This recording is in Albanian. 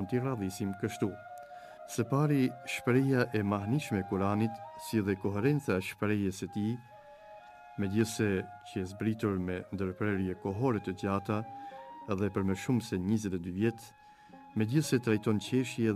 t'i radhisim kështu. Së pari, shprehja e mahnitshme e Kuranit, si dhe koherenca e shprehjes së tij, megjithse që e zbritur me ndërprerje kohore të gjata dhe për më shumë se 22 vjet, megjithse trajton qeshje